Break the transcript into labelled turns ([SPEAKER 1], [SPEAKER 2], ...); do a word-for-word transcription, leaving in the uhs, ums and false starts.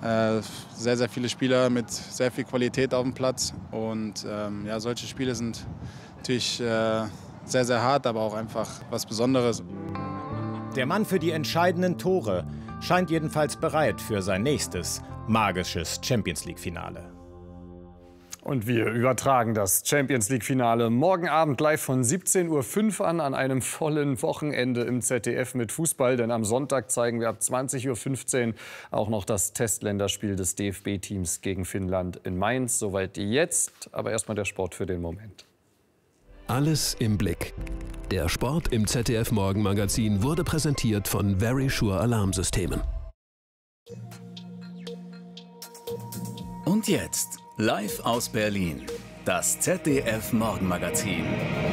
[SPEAKER 1] Äh, sehr, sehr viele Spieler mit sehr viel Qualität auf dem Platz. Und ähm, ja, solche Spiele sind natürlich äh, sehr, sehr hart, aber auch einfach was Besonderes.
[SPEAKER 2] Der Mann für die entscheidenden Tore scheint jedenfalls bereit für sein nächstes magisches Champions-League-Finale.
[SPEAKER 3] Und wir übertragen das Champions-League-Finale morgen Abend live von siebzehn Uhr fünf an, an einem vollen Wochenende im Z D F mit Fußball. Denn am Sonntag zeigen wir ab zwanzig Uhr fünfzehn auch noch das Testländerspiel des D F B-Teams gegen Finnland in Mainz. Soweit jetzt, aber erstmal der Sport für den Moment.
[SPEAKER 4] Alles im Blick. Der Sport im Z D F Morgenmagazin wurde präsentiert von Verisure Alarmsystemen.
[SPEAKER 5] Und jetzt, live aus Berlin, das Z D F Morgenmagazin.